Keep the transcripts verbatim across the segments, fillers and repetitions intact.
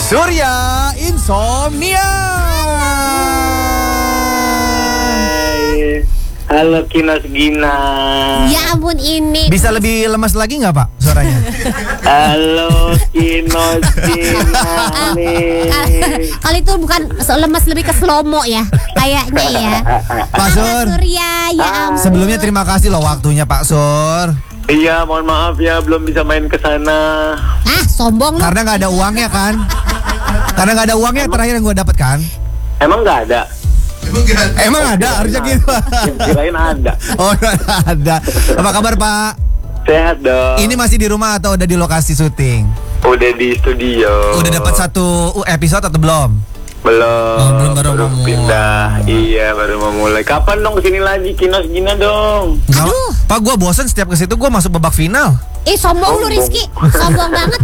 Surya Insomnia. Halo Kinos Gina. Ya ampun, ini Bisa lebih lemas lagi nggak Pak suaranya? Halo Kinos Gina nih. Kalau itu bukan so- lemas, lebih ke slow-mo ya kayaknya ya. Pak Sur. Halo Surya, ya ampun. Sebelumnya terima kasih loh waktunya Pak Sur. Iya, mohon maaf ya belum bisa main ke sana. Ah, sombong lu. Karena nggak ada uangnya kan? Karena nggak ada uangnya terakhir yang gue dapet kan? Emang nggak ada? Emang ada harusnya gitu. Kirain ada. Oh ada. Apa kabar Pak? Sehat dong. Ini masih di rumah atau udah di lokasi syuting? Udah di studio. Udah dapat satu episode atau belum? Belum. Oh, belum, baru mau mulai. pindah. Iya, baru mau mulai. Kapan dong kesini lagi Kinos Gina dong? Nggak, Aduh. Pak gue bosen setiap ke situ gue masuk babak final. Eh, sombong lu Rizky, sombong banget.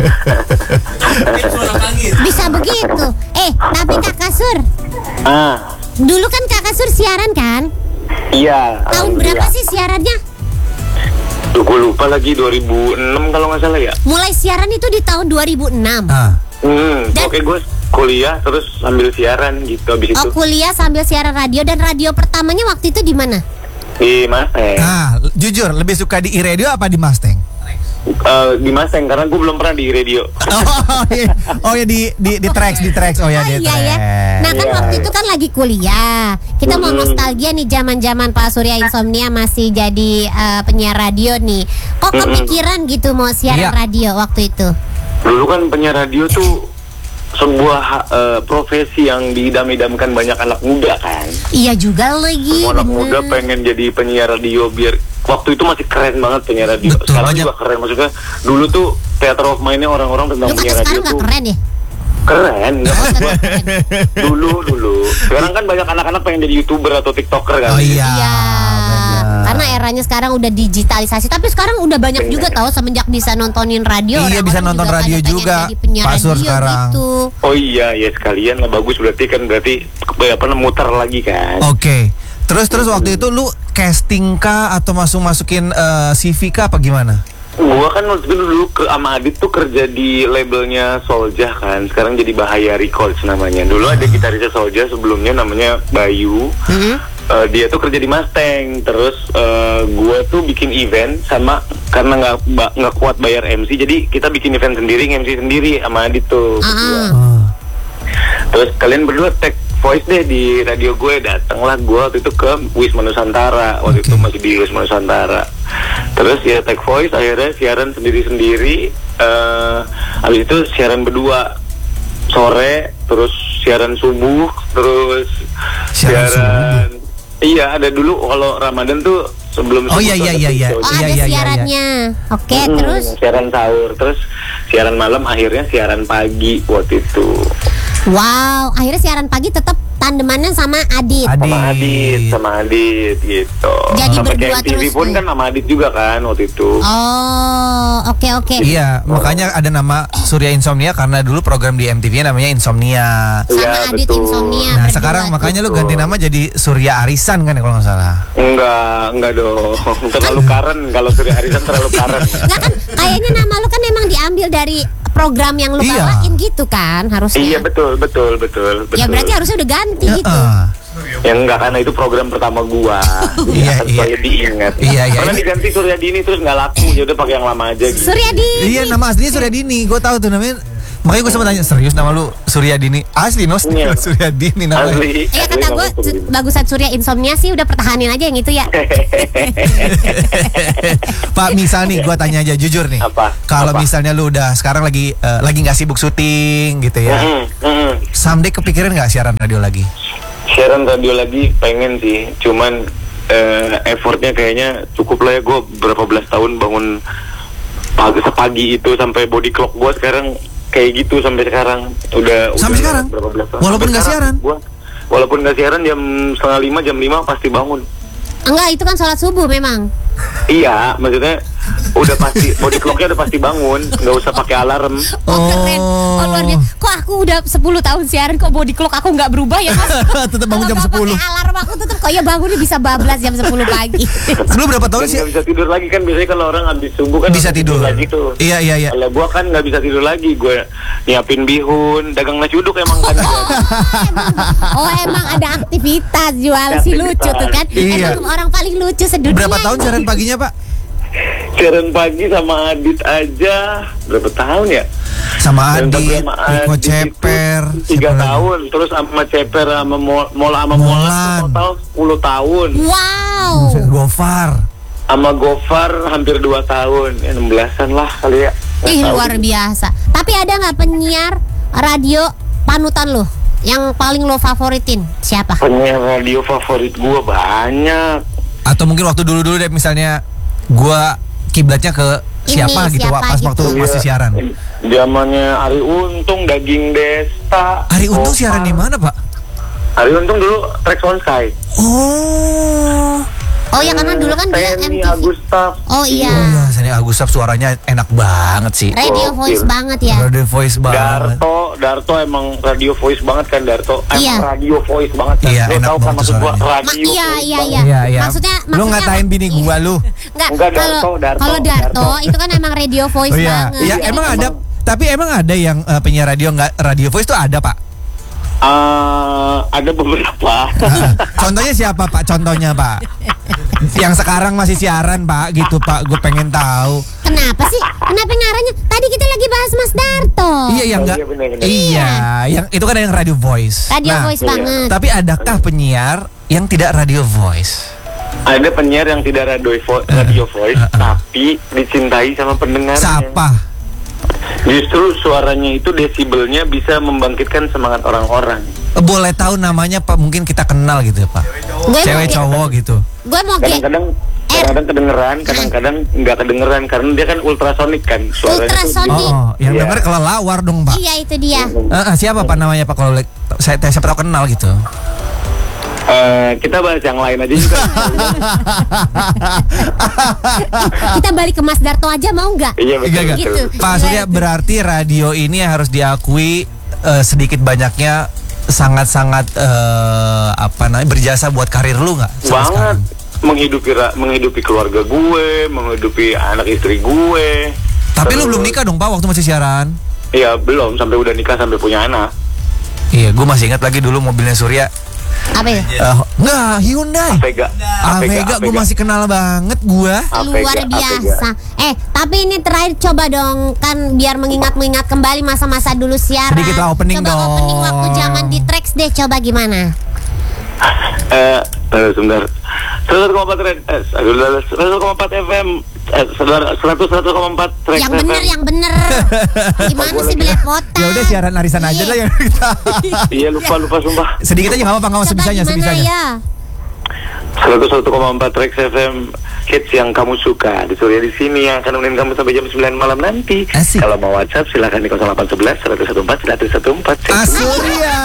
Bisa begitu. Eh, tapi Kak Kasur, Ah, dulu kan Kak Kasur siaran kan? iya. Tahun berapa sih siarannya? Tuh, gue lupa lagi dua ribu enam kalau nggak salah ya. Mulai siaran itu di tahun dua ribu enam. Ah. Hmm, Dan- oke gue kuliah terus sambil siaran gitu abis Oh, itu kuliah sambil siaran radio, dan radio pertamanya waktu itu di mana? di Mustang. Nah, jujur lebih suka di iRadio apa di Mustang? Eh, di Mustang karena gue belum pernah di radio. Oh iya, oh ya di di di tracks di tracks oh ya Oh di iya tracks. ya. Nah kan Iya, waktu iya. itu kan lagi kuliah. Kita mau Mm-mm. nostalgia nih zaman-zaman Pak Surya Insomnia masih jadi eh, penyiar radio nih. Kok Mm-mm. kepikiran gitu mau siaran Iya. radio waktu itu? Dulu kan penyiar radio tuh sebuah ha- eh, profesi yang diidam-idamkan banyak anak muda kan. Iya juga lagi. Semua anak bener. muda pengen jadi penyiar radio biar waktu itu masih keren banget penyiar radio. Betul, Sekarang banyak. juga keren, maksudnya dulu tuh theater of mind-nya orang-orang tentang Lu kata penyiar radio sekarang nggak tuh keren ya? keren. Nggak Oh, maksud gua, keren, keren. dulu dulu. Sekarang kan banyak anak-anak pengen jadi YouTuber atau TikToker kan. Oh iya. Iya. benar. Karena eranya sekarang udah digitalisasi. Tapi sekarang udah banyak juga tahu semenjak bisa nontonin radio. Iya, orang-orang bisa nonton juga radio pada pengen juga, jadi penyiar Pak Sur radio sekarang. Gitu. Oh iya, ya sekalian lah, bagus berarti kan, berarti apa namanya, muter lagi kan. Oke. Terus terus waktu itu lu casting kah atau masuk masukin eh, C V kah apa gimana? Gua kan waktu itu dulu ke sama Adit tuh kerja di labelnya Soljah kan. Sekarang jadi Bahaya Records namanya. Dulu ada gitarisnya Soljah, sebelumnya namanya Bayu. Mm-hmm. Eh, dia tuh kerja di Mustang. Terus eh, gua tuh bikin event sama, karena nggak ba- nggak kuat bayar M C, jadi kita bikin event sendiri, M C sendiri sama Adit tuh. Ah, berdua. ah. Oh. Terus kalian berdua tag voice deh di radio gue. Datanglah gue waktu itu ke Wisma Nusantara. Waktu Oke. itu masih di Wisma Nusantara. Terus ya tag voice, akhirnya siaran sendiri-sendiri. eh Habis itu siaran berdua sore, terus siaran subuh, terus Siaran siaran, iya ada dulu kalau Ramadan tuh sebelum Oh, subuh iya, tuh iya, ada iya, iya. show. Oh, Iya, ada iya, iya, siarannya. Oke, Hmm, terus siaran sahur, terus siaran malam, akhirnya siaran pagi waktu itu. wow, akhirnya siaran pagi tetap tandemannya sama Adit. Adit. Sama Adit, sama Adit gitu. Jadi Sampai berdua ke M T V terus pun nih. kan sama Adit juga kan waktu itu. Oh, oke oke. Iya, makanya ada nama Surya Insomnia karena dulu program di M T V namanya Insomnia. Sama Iya, Adit betul. Insomnia. Nah, berdua sekarang tuh. makanya lu Betul. ganti nama jadi Surya Arisan kan ya kalau nggak salah. Enggak, enggak dong. Terlalu karen kalau Surya Arisan terlalu karen. Enggak kan, kayaknya nama lu kan emang diambil dari program yang lu Iya. bawain gitu kan harusnya. Iya betul, betul, betul, betul. Ya berarti harusnya udah ganti gitu. Heeh. Ya enggak, karena itu program pertama gua. Iya, Jadi iya. supaya diingat. Iya, iya. Karena diganti Surya Dini terus nggak laku, jadi udah pakai yang lama aja gitu. Suryadi. Iya, nama aslinya Surya Dini. Gue tahu tuh namanya. Makanya gue sempat tanya, serius nama lu Surya Dini? Asli, Nos. Iya. Surya Dini namanya. Asli. Iya asli kata nama gue itu gitu. bagusan Surya Insomnia sih udah pertahanin aja yang itu ya. Pak, misal nih gue tanya aja jujur nih. Apa? Kalau Apa? misalnya lu udah sekarang lagi eh, lagi nggak sibuk syuting gitu ya. Mm-mm, mm-mm. Someday kepikiran nggak siaran radio lagi? Siaran radio lagi pengen sih, cuman eh, effortnya kayaknya cukup lah ya. Gue berapa belas tahun bangun pagi sepagi itu sampai body clock gue sekarang kayak gitu sampai sekarang. Udah Sampai udah sekarang? berapa belas tahun. Walaupun Sampai nggak sekarang, siaran? Gua, walaupun nggak siaran jam setengah lima, jam lima pasti bangun. Enggak, itu kan sholat subuh memang. Iya, maksudnya udah pasti body clocknya udah pasti bangun, nggak usah pakai alarm. Oh, keren. Oh, luar biasa. Kok aku udah sepuluh tahun siaran kok body clock aku nggak berubah ya, Mas? Tetap bangun jam Kalau nggak sepuluh. pakai alarm aku tetap kok ya bangunnya bisa bablas jam sepuluh pagi. Lu berapa tahun Dan sih? nggak bisa tidur lagi kan, biasanya kalau orang habis subuh kan Bisa habis tidur. lagi tuh. Iya, iya, iya. Kalau gua kan nggak bisa tidur lagi, gue nyiapin bihun, dagang nasi uduk emang kan. Oh, emang ada aktivitas jual si lucu tuh kan? Iya. Emang orang paling lucu sedunia. Berapa tahun siaran paginya, Pak? Siaran pagi sama Adit aja berapa tahun ya? Sama Siaran pagi Adit, sama Riko Adit Ceper, itu tiga siapa lagi? tahun, terus sama Ceper sama Mo- Mola sama Mola Molan. total sepuluh tahun, Wow. Buset, Gofar. sama Gofar hampir dua tahun, ya, enam belasan lah kali ya. Nggak Ih, tahu. luar biasa. Tapi ada nggak penyiar radio panutan lo yang paling lo favoritin? Siapa? Penyiar radio favorit gua banyak. Atau mungkin waktu dulu-dulu deh misalnya gua kiblatnya ke Ini, siapa gitu siapa Wak, pas gitu. waktu masih Iya. siaran. Zamannya Ari Untung, Daging Desta. Hari Untung Gofar. siaran di mana, Pak? Ari Untung dulu Trax on Sky. Oh. Oh ya, karena dulu kan dia Penny M T V. Agustaf. Oh Oh iya. iya, Sani Agustaf suaranya enak banget sih. Radio voice Gokil. banget ya. Radio voice banget. Darto, Darto emang radio voice banget kan Darto. Emang Iya. radio voice banget kan. Iya, Lo enak tahu kan banget maksud gua suaranya. Ma- radio iya, voice iya, banget. iya. Iya, iya. Maksudnya, Lu maksudnya ngatain bini gua lu. Enggak, Enggak, kalau Darto, Darto, kalau Darto Darto. itu kan emang radio voice Oh iya. banget. Ya Jadi emang emang- ada, tapi emang ada yang eh, penyiar radio nggak radio voice tuh ada, Pak. Eh, ada beberapa. Contohnya siapa, Pak? Contohnya, Pak. Yang sekarang masih siaran, Pak, gitu, Pak. Gue pengen tahu. Kenapa sih? Kenapa ngaranya? Tadi kita lagi bahas Mas Darto. Iya, yang Oh, enggak. iya, benar-benar. Iya, yang itu kan yang radio voice. Radio Nah, voice iya. banget. tapi adakah penyiar yang tidak radio voice? Ada penyiar yang tidak radio, vo- radio voice, uh, uh. tapi dicintai sama pendengarnya. Siapa? Justru suaranya itu desibelnya bisa membangkitkan semangat orang-orang. Boleh tahu namanya, Pak? Mungkin kita kenal gitu, Pak. Gue Cewek mau- cowok gitu. Gue mau ge- Kadang-kadang kadang-kadang kedengeran, kadang-kadang nggak kedengeran karena dia kan ultrasonik kan suaranya. tuh- Ultrasonik. Oh, oh, yang Iya. denger kelelawar dong, Pak. Iya, itu dia. Eh, eh, siapa, Pak, namanya, Pak? Kalau le- saya siapa tahu kenal gitu. Eh, kita bahas yang lain aja juga. Kita balik ke Mas Darto aja mau nggak? Iya betul. Enggak, enggak. Gitu. Pak Surya, berarti radio ini harus diakui eh, sedikit banyaknya sangat-sangat eh, apa namanya berjasa buat karir lu nggak? sampai Banget sekarang? menghidupi ra- menghidupi keluarga gue, menghidupi anak istri gue. Tapi lu Terus- belum nikah dong, Pak, waktu masih siaran? Iya belum, sampai udah nikah sampai punya anak. Iya, gue masih ingat lagi dulu mobilnya Surya. Apa ya? Eh, enggak, Hyundai. Avega. Avega, gue masih kenal banget gue. Avega, Luar Avega. biasa. Eh, tapi ini terakhir coba dong kan biar mengingat-mengingat kembali masa-masa dulu siaran. Sedikit lah opening coba dong. opening waktu zaman di Trax deh, coba gimana? Eh, eh, sebentar. seratus koma empat red, eh, seratus koma empat F M, eh, saudara, seratus seratus koma empat Trax Yang F M. bener, yang bener. Gimana sih belepotan? Ya udah siaran arisan aja Iya. lah yang kita. Iya lupa lupa sumpah. Sedikit aja nggak apa-apa, nggak usah Coba sebisanya, gimana sebisanya. ya? seratus satu koma empat Trax F M, hits yang kamu suka. Di Surya di sini yang akan nemenin kamu sampai jam sembilan malam nanti. Asik. Kalau mau WhatsApp silakan di nol delapan satu satu seratus empat belas seratus empat belas. Ah, Surya.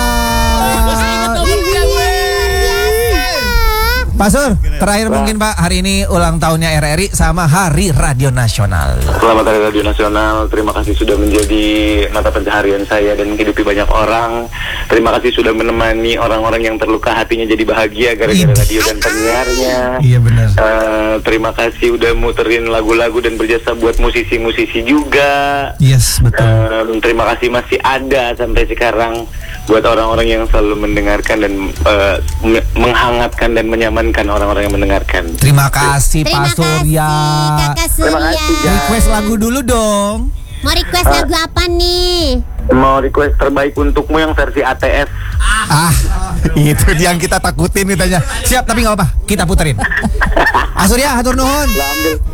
Pak Sur, terakhir mungkin Pak, hari ini ulang tahunnya R R I sama Hari Radio Nasional. Selamat Hari Radio Nasional. Terima kasih sudah menjadi mata pencaharian saya dan menghidupi banyak orang. Terima kasih sudah menemani orang-orang yang terluka hatinya jadi bahagia gara-gara radio dan penyiarnya. Iya benar. Eh, terima kasih udah muterin lagu-lagu dan berjasa buat musisi-musisi juga. Yes, betul. Eh, terima kasih masih ada sampai sekarang buat orang-orang yang selalu mendengarkan dan eh, me- menghangatkan dan menyamankan orang-orang yang mendengarkan. Terima kasih Terima Pak Surya. kasih Kakak Terima Surya. kasih, guys. Request lagu dulu dong. Mau request lagu apa nih? Mau request terbaik untukmu yang versi A T S. Ah, itu yang kita takutin ditanya. Siap, tapi nggak apa-apa, kita puterin. Ah Surya, hatur nuhun. Lah, ambil.